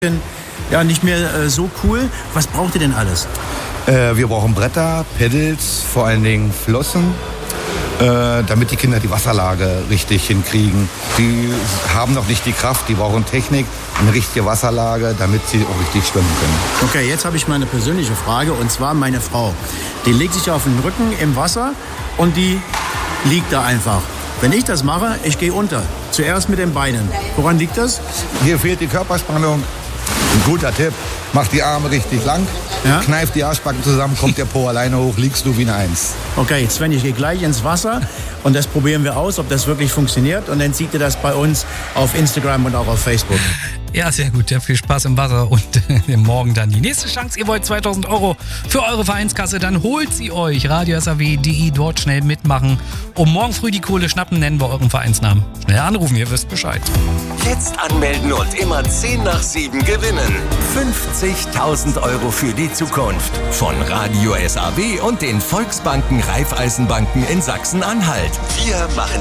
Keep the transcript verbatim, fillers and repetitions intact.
ja, nicht mehr äh, so cool. Was braucht ihr denn alles? Äh, wir brauchen Bretter, Pedals, vor allen Dingen Flossen, äh, damit die Kinder die Wasserlage richtig hinkriegen. Die haben noch nicht die Kraft, die brauchen Technik, eine richtige Wasserlage, damit sie auch richtig schwimmen können. Okay, jetzt habe ich mal eine persönliche Frage, und zwar meine Frau. Die legt sich auf den Rücken im Wasser und die liegt da einfach. Wenn ich das mache, ich gehe unter. Zuerst mit den Beinen. Woran liegt das? Hier fehlt die Körperspannung. Ein guter Tipp, mach die Arme richtig lang, ja? Kneif die Arschbacken zusammen, kommt der Po alleine hoch, liegst du wie eine Eins. Okay, Sven, ich gehe gleich ins Wasser und das probieren wir aus, ob das wirklich funktioniert. Und dann seht ihr das bei uns auf Instagram und auch auf Facebook. Ja, sehr gut. Ja, viel Spaß im Wasser und äh, morgen dann die nächste Chance. Ihr wollt zweitausend Euro für eure Vereinskasse, dann holt sie euch. radio s a w punkt d e, dort schnell mitmachen. Um morgen früh die Kohle schnappen, nennen wir euren Vereinsnamen. Schnell anrufen, ihr wisst Bescheid. Jetzt anmelden und immer zehn nach sieben gewinnen. fünfzigtausend Euro für die Zukunft. Von Radio S A W und den Volksbanken Raiffeisenbanken in Sachsen-Anhalt. Wir machen